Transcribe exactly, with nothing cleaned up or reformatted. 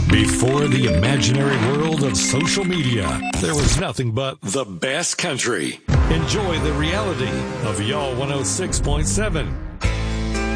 Before the imaginary world of social media, there was nothing but the best country. Enjoy the reality of Y'all one oh six point seven.